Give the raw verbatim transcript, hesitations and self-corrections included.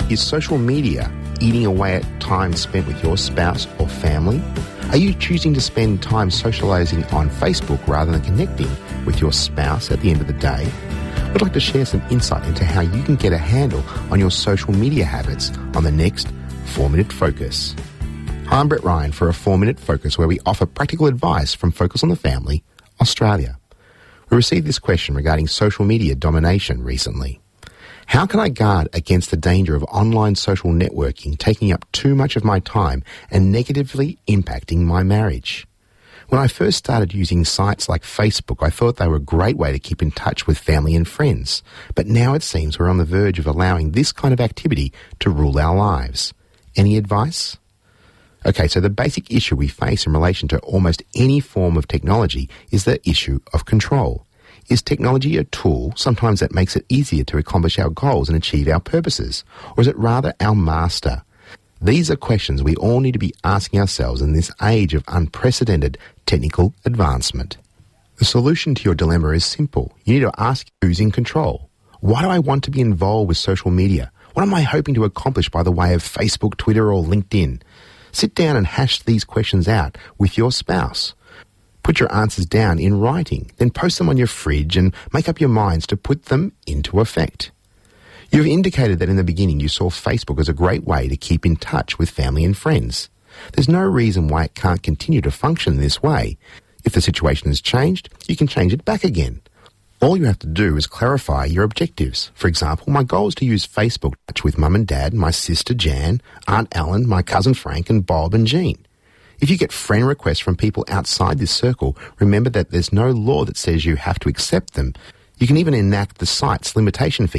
Is social media eating away at time spent with your spouse or family? Are you choosing to spend time socialising on Facebook rather than connecting with your spouse at the end of the day? We'd like to share some insight into how you can get a handle on your social media habits on the next four minute Focus. Hi, I'm Brett Ryan for a four minute Focus, where we offer practical advice from Focus on the Family, Australia. We received this question regarding social media domination recently. How can I guard against the danger of online social networking taking up too much of my time and negatively impacting my marriage? When I first started using sites like Facebook, I thought they were a great way to keep in touch with family and friends. But now it seems we're on the verge of allowing this kind of activity to rule our lives. Any advice? Okay, so the basic issue we face in relation to almost any form of technology is the issue of control. Is technology a tool sometimes that makes it easier to accomplish our goals and achieve our purposes? Or is it rather our master? These are questions we all need to be asking ourselves in this age of unprecedented technical advancement. The solution to your dilemma is simple. You need to ask who's in control. Why do I want to be involved with social media? What am I hoping to accomplish by the way of Facebook, Twitter, or LinkedIn? Sit down and hash these questions out with your spouse. Put your answers down in writing, then post them on your fridge and make up your minds to put them into effect. You have indicated that in the beginning you saw Facebook as a great way to keep in touch with family and friends. There's no reason why it can't continue to function this way. If the situation has changed, you can change it back again. All you have to do is clarify your objectives. For example, my goal is to use Facebook to touch with Mum and Dad, my sister Jan, Aunt Ellen, my cousin Frank, and Bob and Jean. If you get friend requests from people outside this circle, remember that there's no law that says you have to accept them. You can even enact the site's limitation fee